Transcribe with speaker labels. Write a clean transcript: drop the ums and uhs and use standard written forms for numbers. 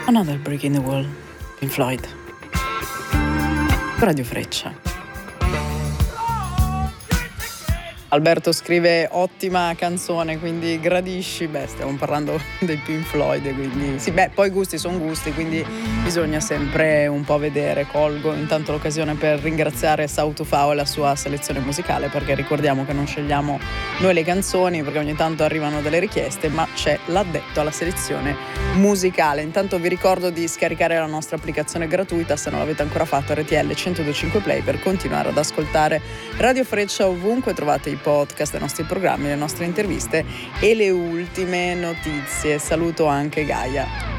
Speaker 1: Another Brick in the Wall, Pink Floyd. Radio Freccia. Alberto scrive ottima canzone, quindi gradisci. Stiamo parlando dei Pink Floyd, quindi sì, poi gusti sono gusti, quindi bisogna sempre un po' vedere. Colgo intanto l'occasione per ringraziare Sautufao e la sua selezione musicale, perché ricordiamo che non scegliamo noi le canzoni, perché ogni tanto arrivano delle richieste, ma c'è l'addetto alla selezione musicale. Intanto vi ricordo di scaricare la nostra applicazione gratuita, se non l'avete ancora fatto, RTL 102.5 Play, per continuare ad ascoltare Radio Freccia ovunque. Trovate i podcast, i nostri programmi, le nostre interviste e le ultime notizie. Saluto anche Gaia.